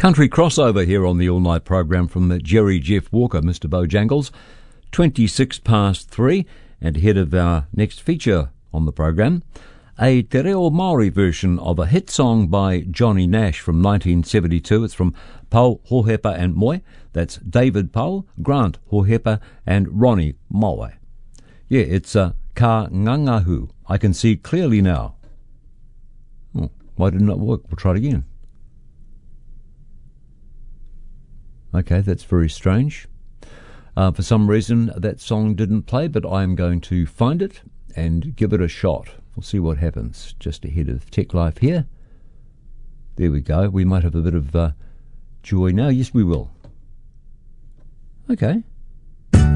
Country crossover here on the all-night program from Jerry Jeff Walker, Mr. Bojangles. 3, and ahead of our next feature on the program, a Te Reo Māori version of a hit song by Johnny Nash from 1972. It's from Pau Hohepa and Moe. That's David Pau, Grant Hohepa and Ronnie Moe. Yeah, it's Ka Ngangahu. I can see clearly now. Oh, why didn't it work? We'll try it again. Okay, that's very strange. For some reason, that song didn't play, but I'm going to find it and give it a shot. We'll see what happens. Just ahead of Tech Life here. There we go. We might have a bit of joy now. Yes, we will. Okay.